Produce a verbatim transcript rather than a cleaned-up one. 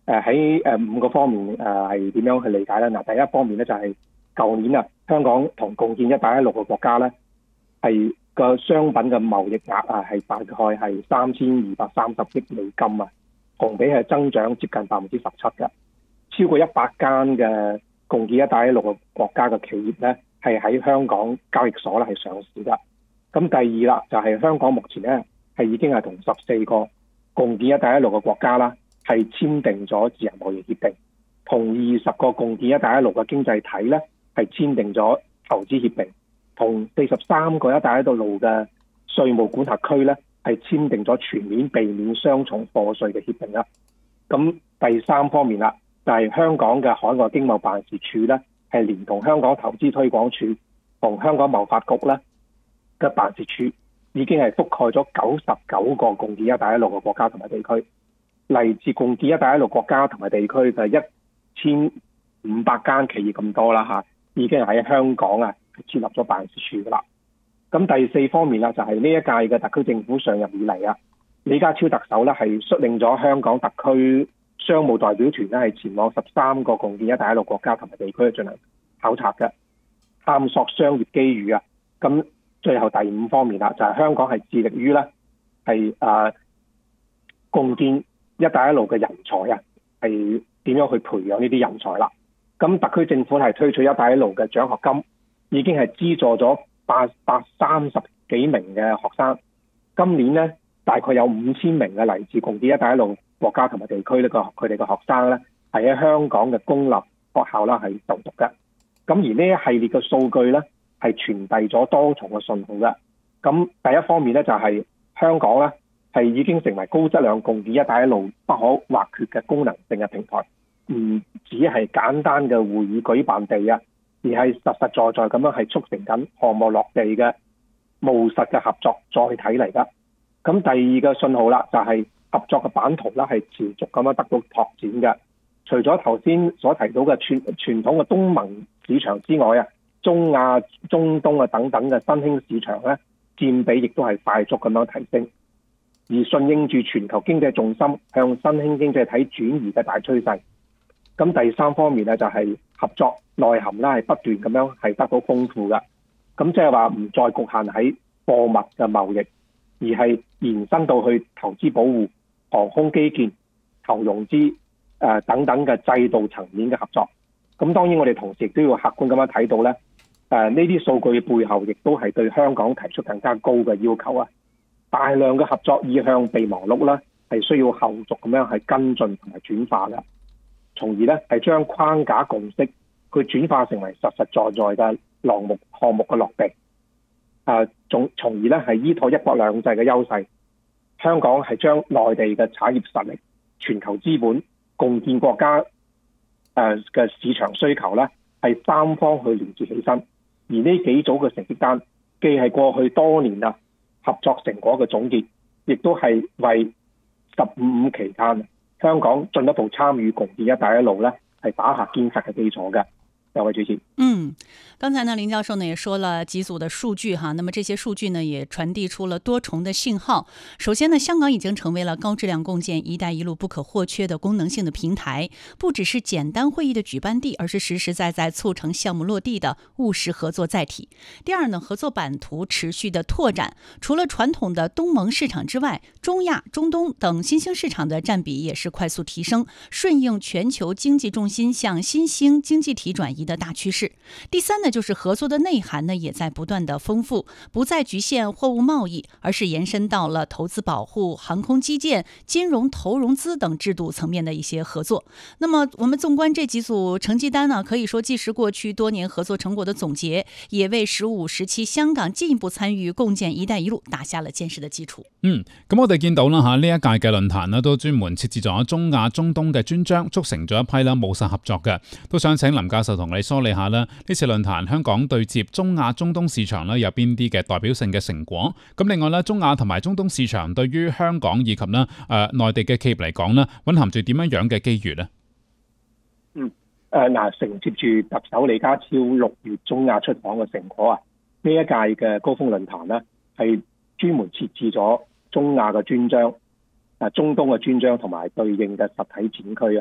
誒喺誒五個方面誒係點樣去理解咧？嗱，第一方面咧就係、是、舊年啊，香港同共建一帶一路嘅國家咧，係個商品嘅貿易額啊係大概係三千二百三十億美金啊，同比係增長接近百分之十七嘅。超過一百間嘅共建一帶一路嘅國家嘅企業咧，係喺香港交易所咧係上市㗎。咁第二啦，就係、是、香港目前咧係已經係同十四個共建一帶一路嘅國家啦，係簽訂咗自由貿易協定，同二十個共建一帶一路嘅經濟體咧係簽訂咗投資協定，同四十三個一帶一路嘅稅務管轄區咧係簽訂咗全面避免雙重課稅嘅協定啦。咁第三方面啦，就係、是、香港嘅海外經貿辦事處咧係連同香港投資推廣署同香港貿發局咧嘅辦事處，已經係覆蓋咗九十九個共建一帶一路嘅國家同埋地區。嚟自共建一帶一路國家同埋地區嘅一千五百間企業咁多啦嚇，已經喺香港啊設立咗辦事處噶啦。咁第四方面啦，就係呢一屆嘅特區政府上任以嚟啊，李家超特首咧係率領咗香港特區商務代表團咧係前往十三個共建一帶一路國家同埋地區進行考察嘅，探索商業機遇啊。咁最後第五方面啦，就係香港係致力於咧係誒共建一帶一路嘅人才啊，係點樣去培養呢啲人才啦？咁特區政府係推出一帶一路嘅獎學金，已經係資助咗八百三十幾名嘅學生。今年呢，大概有五千名嘅嚟自共建一帶一路國家同埋地區呢個佢哋嘅學生咧，係喺香港嘅公立學校啦係就讀嘅。咁而呢一系列嘅數據咧，係傳遞咗多重嘅信號嘅。咁第一方面咧就係、是、香港咧。係已經成為高質量共建一帶一路不可或缺嘅功能性嘅平台，唔只係簡單嘅會議舉辦地啊，而係實實在在咁樣係促成緊項目落地嘅務實嘅合作載體嚟㗎。咁第二個信號啦，就係、是、合作嘅版圖啦，係持續咁樣得到拓展嘅。除咗頭先所提到嘅傳傳統嘅東盟市場之外啊，中亞、中東啊等等嘅新興市場咧，佔比亦都係快速咁樣提升。而順應住全球經濟重心向新興經濟體轉移嘅大趨勢，咁第三方面咧就係合作內涵啦，係不斷咁樣係得到豐富嘅。咁即係話唔再局限喺貨物嘅貿易，而係延伸到去投資保護、航空基建、投融資誒、呃、等等嘅制度層面嘅合作。咁當然我哋同時亦都要客觀咁樣睇到咧，誒呢啲數據背後亦都係對香港提出更加高嘅要求啊！大量嘅合作意向備忘錄咧，係需要後續咁樣係跟進同埋轉化嘅，從而咧係將框架共識佢轉化成為實實在在嘅項目項目嘅落地。誒，從從而咧係依託一國兩制嘅優勢，香港係將內地嘅產業實力、全球資本、共建國家誒嘅市場需求咧，係三方去連接起身。而呢幾組嘅成績單，既係過去多年啊合作成果嘅總結，亦都係為十五五期間香港進一步參與共建一帶一路咧，係打下堅實嘅基礎嘅。兩位主持， 嗯，剛才呢林教授呢也說了幾組的數據哈，那麼這些數據呢也傳遞出了多重的信號。首先呢，香港已經成為了高質量共建一帶一路不可或缺的功能性的平台，不只是簡單會議的舉辦地，而是實實在在促成項目落地的務實合作載體。第二呢，合作版圖持續的拓展，除了傳統的東盟市場之外，中亞、中東等新興市場的佔比也是快速提升，順應全球經濟重心向新興經濟體轉移的大趨勢。第三呢，就是合作的內涵呢也在不斷的豐富，不再局限貨物貿易，而是延伸到了投資保護、航空基建、金融投融資等制度層面的一些合作。那麼我們縱觀這幾組成績單呢，可以說既是過去多年合作成果的總結，也為十五、十七香港進一步參與共建一帶一路打下了堅實的基礎。 嗯，咁我哋見到啦吓，呢一屆嘅論壇呢都專門設置咗中亞、中東嘅專章，促成咗一批啦務實合作嘅。都想請林教授同你梳理下啦，呢次論壇香港對接中亞、中東市場咧有邊啲嘅代表性嘅成果？咁另外咧，中亞同埋中東市場對於香港以及咧誒內地嘅企業嚟講咧，蘊含住點樣樣嘅機遇呢？ 嗯，誒嗱，承接住特首李家超六月中亞出訪嘅成果啊，呢一屆嘅高峰論壇咧係專門設置咗中亞嘅專章、誒中東嘅專章同埋對應嘅實體展區啊。